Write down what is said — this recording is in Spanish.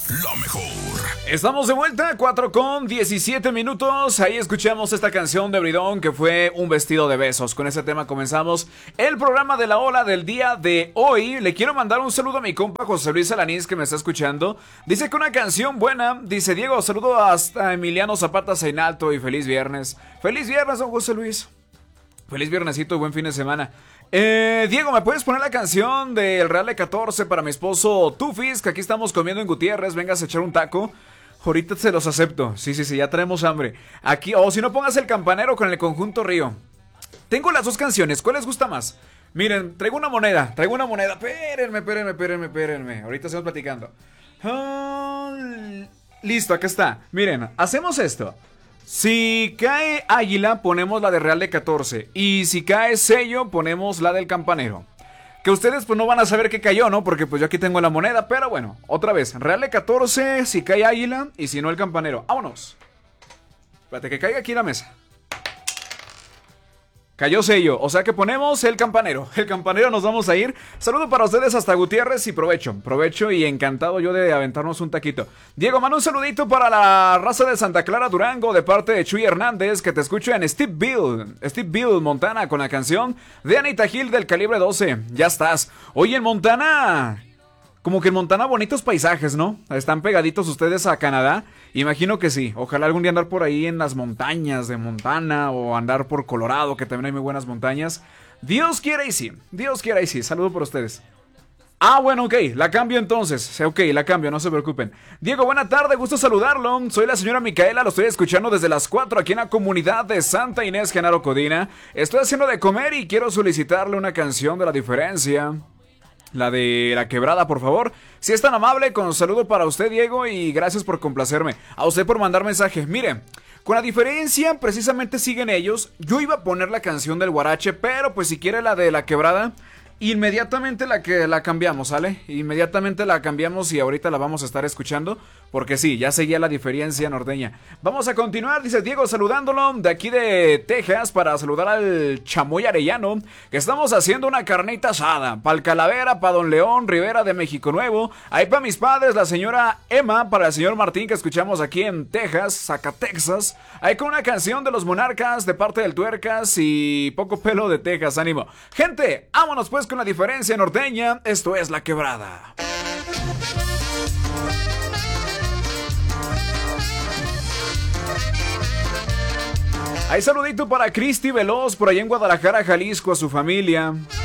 La mejor. Estamos de vuelta, 4:17. Ahí escuchamos esta canción de Bridón, que fue Un vestido de besos. Con ese tema comenzamos el programa de la ola del día de hoy. Le quiero mandar un saludo a mi compa José Luis Alanís, que me está escuchando. Dice que una canción buena. Dice: Diego, saludo hasta Emiliano Zapata Seinalto y feliz viernes. Feliz viernes, don José Luis. Feliz viernesito y buen fin de semana. Diego, ¿me puedes poner la canción del Real de 14 para mi esposo Tufis? Que aquí estamos comiendo en Gutiérrez. Vengas a echar un taco. Ahorita se los acepto. Sí, ya tenemos hambre. Aquí, o si no, pongas El Campanero con el Conjunto Río. Tengo las dos canciones. ¿Cuál les gusta más? Miren, traigo una moneda. Espérenme. Ahorita estamos platicando. Listo, acá está. Miren, hacemos esto. Si cae Águila, ponemos la de Real de 14. Y si cae Sello, ponemos la del Campanero. Que ustedes pues no van a saber que cayó, ¿no? Porque pues yo aquí tengo la moneda. Pero bueno, otra vez, Real de 14, si cae Águila. Y si no, el Campanero. ¡Vámonos! Espérate, que caiga aquí la mesa. Cayó Sello, o sea que ponemos el Campanero. El Campanero, nos vamos a ir. Saludo para ustedes hasta Gutiérrez y provecho y encantado yo de aventarnos un taquito. Diego, manda un saludito para la raza de Santa Clara, Durango, de parte de Chuy Hernández, que te escucho en Steveville, Montana, con la canción de Anita Gil del Calibre 12. Ya estás. Oye, en Montana, como que en Montana bonitos paisajes, ¿no? Están pegaditos ustedes a Canadá. Imagino que sí. Ojalá algún día andar por ahí en las montañas de Montana o andar por Colorado, que también hay muy buenas montañas. Dios quiera y sí. Saludo por ustedes. Bueno, ok, la cambio entonces. Ok, la cambio, no se preocupen. Diego, buena tarde, gusto saludarlo. Soy la señora Micaela, lo estoy escuchando desde las 4 aquí en la comunidad de Santa Inés, Genaro Codina. Estoy haciendo de comer y quiero solicitarle una canción de La Diferencia. La de La Quebrada, por favor. Si es tan amable, con saludo para usted, Diego, y gracias por complacerme. A usted por mandar mensaje. Mire, con La Diferencia, precisamente siguen ellos. Yo iba a poner la canción del Guarache, pero pues si quiere la de La Quebrada, inmediatamente la cambiamos, ¿sale? Inmediatamente la cambiamos y ahorita la vamos a estar escuchando. Porque sí, ya seguía La Diferencia norteña. Vamos a continuar, dice Diego, saludándolo de aquí de Texas, para saludar al Chamoy Arellano, que estamos haciendo una carnita asada, pa'l Calavera, pa' Don León Rivera de México Nuevo, ahí pa' mis padres, la señora Emma, para el señor Martín, que escuchamos aquí en Texas, Zacatexas, ahí con una canción de Los Monarcas, de parte del Tuercas y Poco Pelo de Texas, ánimo. Gente, vámonos pues con La Diferencia norteña, esto es La Quebrada. Hay saludito para Cristi Veloz, por allá en Guadalajara, Jalisco, a su familia.